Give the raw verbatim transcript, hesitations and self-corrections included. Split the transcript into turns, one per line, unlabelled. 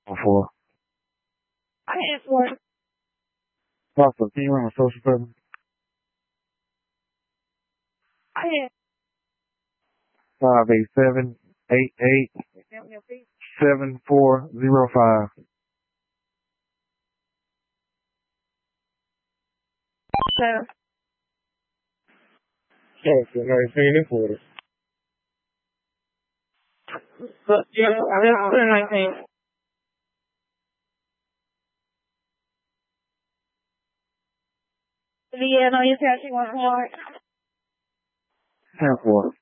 For.
I had four.
Also, can you run my social presence?
I had
Five eight seven eight eight seven four zero five.
seven.
Okay, nineteen and forty.
But yeah, I didn't put nineteen. Yeah, no, you said she wants more.
Ten four.